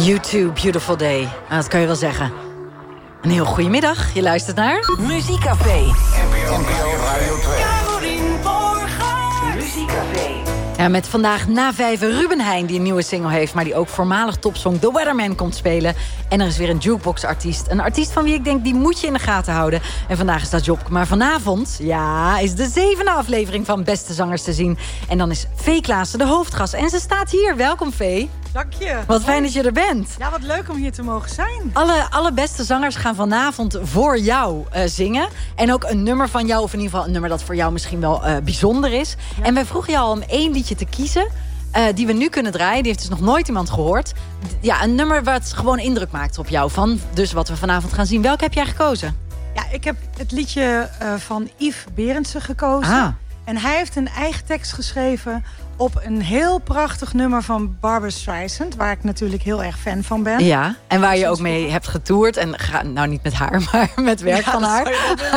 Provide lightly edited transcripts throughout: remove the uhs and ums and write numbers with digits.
U2, Beautiful Day. Nou, dat kan je wel zeggen. Een heel goede middag. Je luistert naar... Muziekcafé. NPO Radio 2. Carolien Borghuis. Muziekcafé. Ja, met vandaag na 5 Ruben Heijn, die een nieuwe single heeft... maar die ook voormalig topsong The Weatherman komt spelen. En er is weer een jukebox-artiest. Een artiest van wie ik denk, die moet je in de gaten houden. En vandaag is dat Job. Maar vanavond, ja, is de 7e aflevering van Beste Zangers te zien. En dan is Vee Klaassen de hoofdgast. En ze staat hier. Welkom, Vee. Dank je. Wat fijn dat je er bent. Ja, wat leuk om hier te mogen zijn. Alle beste zangers gaan vanavond voor jou zingen. En ook een nummer van jou, of in ieder geval een nummer dat voor jou misschien wel bijzonder is. Ja. En wij vroegen jou al om 1 liedje te kiezen, die we nu kunnen draaien. Die heeft dus nog nooit iemand gehoord. Ja, een nummer wat gewoon indruk maakt op jou. Van dus wat we vanavond gaan zien. Welke heb jij gekozen? Ja, ik heb het liedje van Yves Berendsen gekozen. Ah. En hij heeft een eigen tekst geschreven op een heel prachtig nummer van Barbra Streisand, waar ik natuurlijk heel erg fan van ben. Ja, en waar je ook mee hebt getoerd. En nou, niet met haar, maar met werk van haar.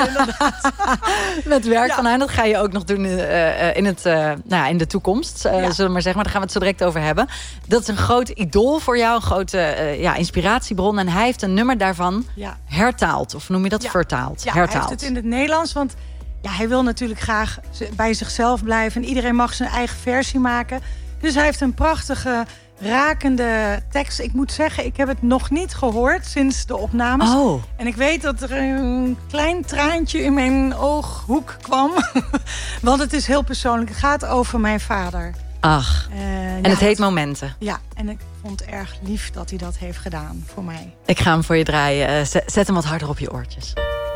Met werk van haar. Dat ga je ook nog doen in de toekomst, zullen we maar zeggen. Maar daar gaan we het zo direct over hebben. Dat is een groot idool voor jou, een grote inspiratiebron. En hij heeft een nummer daarvan hertaald. Of noem je dat vertaald? Ja, hertaald. hij heeft het in het Nederlands, want ja, hij wil natuurlijk graag bij zichzelf blijven. En iedereen mag zijn eigen versie maken. Dus hij heeft een prachtige, rakende tekst. Ik moet zeggen, ik heb het nog niet gehoord sinds de opnames. Oh. En ik weet dat er een klein traantje in mijn ooghoek kwam. Want het is heel persoonlijk. Het gaat over mijn vader. Ach, en het heet Momenten. Ja, en ik vond het erg lief dat hij dat heeft gedaan voor mij. Ik ga hem voor je draaien. Zet hem wat harder op je oortjes.